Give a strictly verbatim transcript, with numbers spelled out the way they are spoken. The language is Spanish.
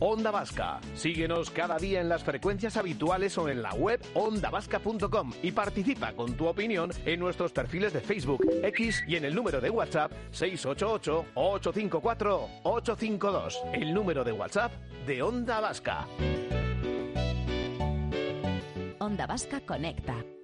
Onda Vasca. Síguenos cada día en las frecuencias habituales o en la web onda vasca punto com y participa con tu opinión en nuestros perfiles de Facebook, X y en el número de WhatsApp seis ocho ocho, ocho cinco cuatro, ocho cinco dos. El número de WhatsApp de Onda Vasca. Onda Vasca conecta.